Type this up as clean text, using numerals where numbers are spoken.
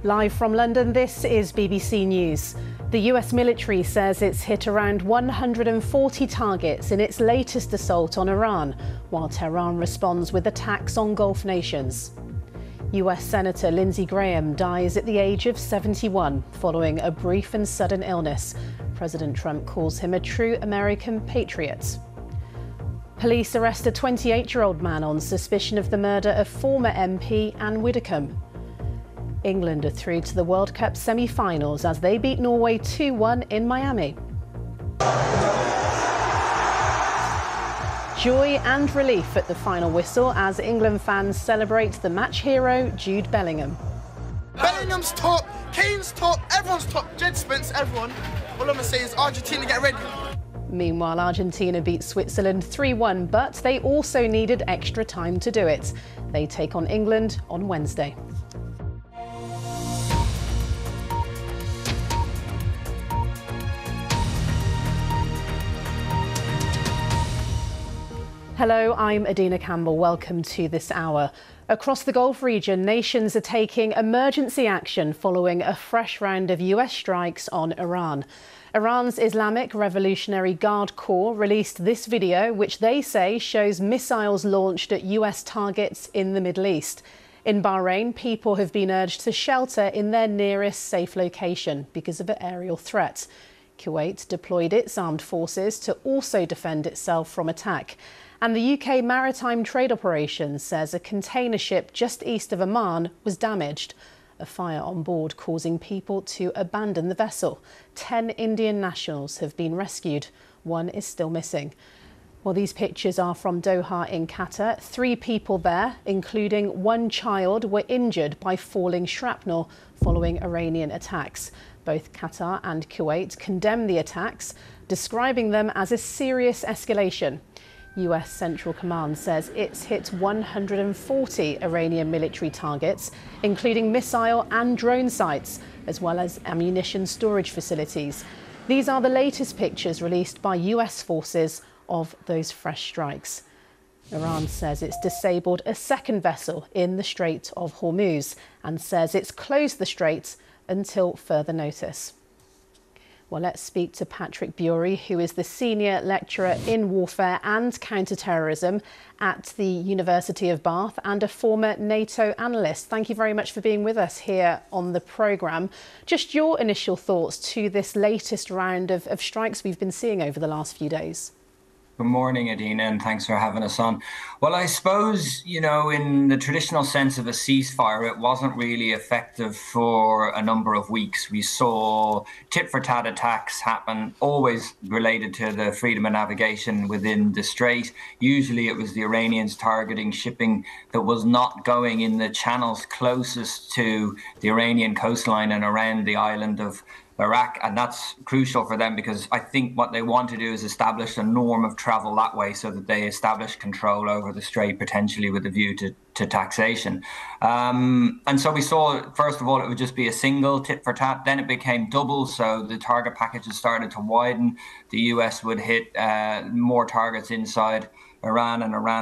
Live from London, this is BBC News. The US military says it's hit around 140 targets in its latest assault on Iran, while Tehran responds with attacks on Gulf nations. US Senator Lindsey Graham dies at the age of 71 following a brief and sudden illness. President Trump calls him a true American patriot. Police arrest a 28-year-old man on suspicion of the murder of former MP Anne Widdecombe. England are through to the World Cup semi-finals as they beat Norway 2-1 in Miami. Joy and relief at the final whistle as England fans celebrate the match hero Jude Bellingham. Bellingham's top, Kane's top, everyone's top, Jed Spence, everyone. All I'm going to say is Argentina, get ready. Meanwhile, Argentina beat Switzerland 3-1, but they also needed extra time to do it. They take on England on Wednesday. Hello, I'm Adina Campbell. Welcome to this hour. Across the Gulf region, nations are taking emergency action following a fresh round of US strikes on Iran. Iran's Islamic Revolutionary Guard Corps released this video, which they say shows missiles launched at US targets in the Middle East. In Bahrain, people have been urged to shelter in their nearest safe location because of an aerial threat. Kuwait deployed its armed forces to also defend itself from attack. And the UK Maritime Trade Operation says a container ship just east of Oman was damaged. A fire on board causing people to abandon the vessel. 10 Indian nationals have been rescued. One is still missing. Well, these pictures are from Doha in Qatar. 3 people there, including 1 child, were injured by falling shrapnel following Iranian attacks. Both Qatar and Kuwait condemn the attacks, describing them as a serious escalation. US Central Command says it's hit 140 Iranian military targets, including missile and drone sites, as well as ammunition storage facilities. These are the latest pictures released by US forces of those fresh strikes. Iran says it's disabled a second vessel in the Strait of Hormuz and says it's closed the strait until further notice. Well, let's speak to Patrick Bury, who is the Senior Lecturer in Warfare and Counterterrorism at the University of Bath and a former NATO analyst. Thank you very much for being with us here on the programme. Just your initial thoughts to this latest round of strikes we've been seeing over the last few days. Good morning, Adina, and thanks for having us on. Well, I suppose, in the traditional sense of a ceasefire, it wasn't really effective for a number of weeks. We saw tit-for-tat attacks happen, always related to the freedom of navigation within the strait. Usually it was the Iranians targeting shipping that was not going in the channels closest to the Iranian coastline and around the island of Iraq, and that's crucial for them because I think what they want to do is establish a norm of travel that way so that they establish control over the strait, potentially with a view to taxation. And so we saw, first of all, it would just be a single tit for tat, then it became double, so the target packages started to widen. The US would hit more targets inside Iran, and Iran